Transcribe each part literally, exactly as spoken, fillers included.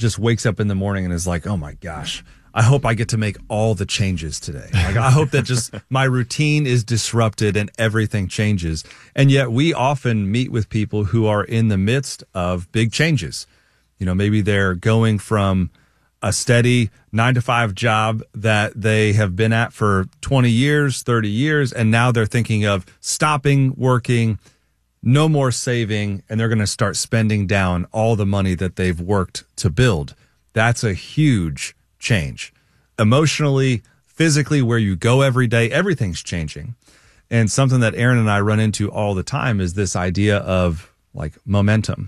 just wakes up in the morning and is like, oh my gosh, I hope I get to make all the changes today. Like, I hope that just my routine is disrupted and everything changes. And yet we often meet with people who are in the midst of big changes. You know, maybe they're going from a steady nine to five job that they have been at for twenty years, thirty years, and now they're thinking of stopping working, no more saving, and they're going to start spending down all the money that they've worked to build. That's a huge change. Emotionally, physically, where you go every day, everything's changing. And something that Aaron and I run into all the time is this idea of like momentum.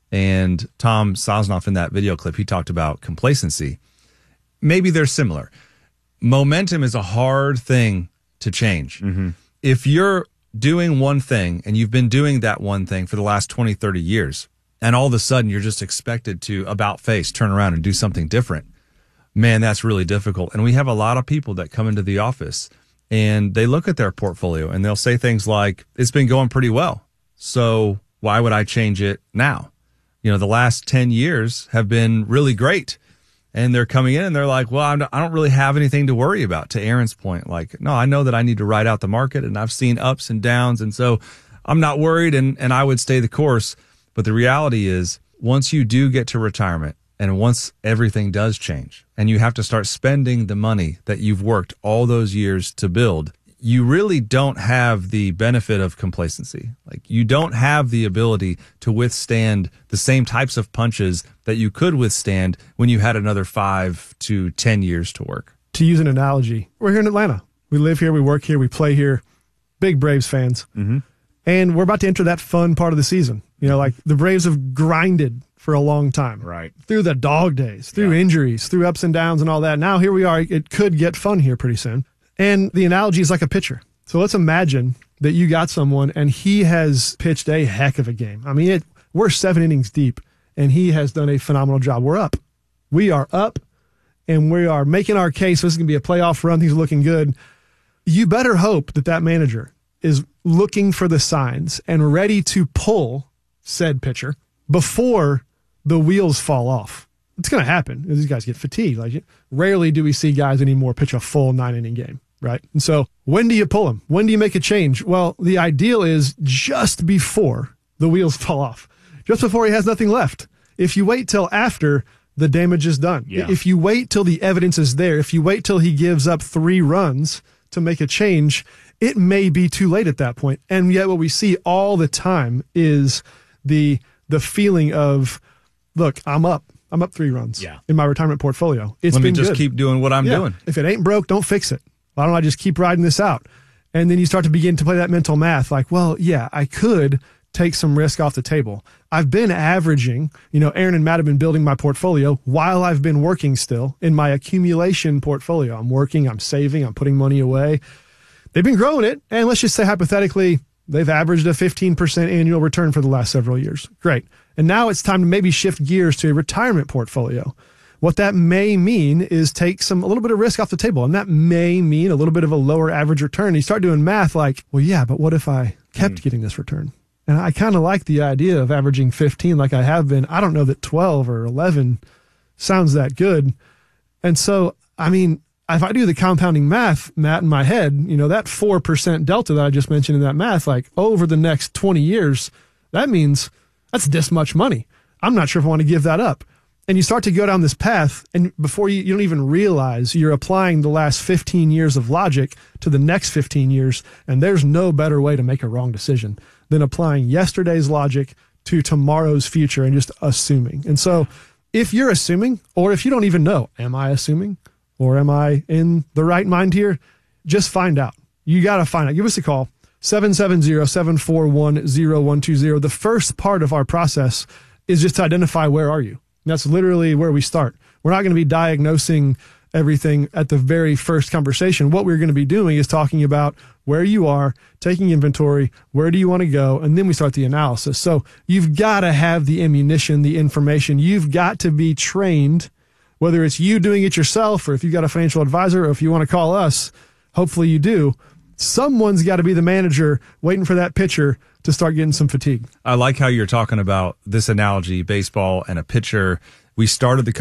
And Tom Sosnoff in that video clip, he talked about complacency. Maybe they're similar. Momentum is a hard thing to change. Mm-hmm. If you're doing one thing and you've been doing that one thing for the last twenty, thirty years, and all of a sudden you're just expected to about face, turn around and do something different, man, that's really difficult. And we have a lot of people that come into the office and they look at their portfolio and they'll say things like, it's been going pretty well, so why would I change it now? You know, the last ten years have been really great. And they're coming in and they're like, well, I'm, I don't really have anything to worry about. To Aaron's point, like, no, I know that I need to ride out the market and I've seen ups and downs. And so I'm not worried and, and I would stay the course. But the reality is once you do get to retirement and once everything does change and you have to start spending the money that you've worked all those years to build, you really don't have the benefit of complacency. Like, you don't have the ability to withstand the same types of punches that you could withstand when you had another five to ten years to work. To use an analogy, we're here in Atlanta. We live here, we work here, we play here. Big Braves fans. Mm-hmm. And we're about to enter that fun part of the season. You know, like the Braves have grinded for a long time. Right. Through the dog days, through yeah. injuries, through ups and downs and all that. Now here we are. It could get fun here pretty soon. And the analogy is like a pitcher. So let's imagine that you got someone and he has pitched a heck of a game. I mean, it, we're seven innings deep and he has done a phenomenal job. We're up. We are up and we are making our case. This is going to be a playoff run. Things are looking good. You better hope that that manager is looking for the signs and ready to pull said pitcher before the wheels fall off. It's going to happen. These guys get fatigued. Like, rarely do we see guys anymore pitch a full nine inning game, right? And so when do you pull them? When do you make a change? Well, the ideal is just before the wheels fall off, just before he has nothing left. If you wait till after, the damage is done. Yeah. If you wait till the evidence is there, if you wait till he gives up three runs to make a change, it may be too late at that point. And yet what we see all the time is the the feeling of, look, I'm up. I'm up three runs yeah. in my retirement portfolio. It's Let been me just good. keep doing what I'm yeah. doing. If it ain't broke, don't fix it. Why don't I just keep riding this out? And then you start to begin to play that mental math like, well, yeah, I could take some risk off the table. I've been averaging, you know, Aaron and Matt have been building my portfolio while I've been working still in my accumulation portfolio. I'm working, I'm saving, I'm putting money away. They've been growing it. And let's just say hypothetically, they've averaged a fifteen percent annual return for the last several years. Great. And now it's time to maybe shift gears to a retirement portfolio. What that may mean is take some a little bit of risk off the table. And that may mean a little bit of a lower average return. You start doing math like, well, yeah, but what if I kept mm. getting this return? And I kind of like the idea of averaging fifteen like I have been. I don't know that twelve or eleven sounds that good. And so, I mean, if I do the compounding math, Matt, in my head, you know, that four percent delta that I just mentioned in that math, like over the next twenty years, that means that's this much money. I'm not sure if I want to give that up. And you start to go down this path, and before you, you don't even realize you're applying the last fifteen years of logic to the next fifteen years, and there's no better way to make a wrong decision than applying yesterday's logic to tomorrow's future and just assuming. And so if you're assuming, or if you don't even know, am I assuming, or am I in the right mind here? Just find out. You got to find out. Give us a call, seven seven zero, seven four one, zero one two zero. The first part of our process is just to identify where are you. And that's literally where we start. We're not going to be diagnosing everything at the very first conversation. What we're going to be doing is talking about where you are, taking inventory, where do you want to go, and then we start the analysis. So you've got to have the ammunition, the information. You've got to be trained, whether it's you doing it yourself or if you've got a financial advisor or if you want to call us. Hopefully you do. Someone's got to be the manager waiting for that pitcher to start getting some fatigue. I like how you're talking about this analogy, baseball and a pitcher. We started the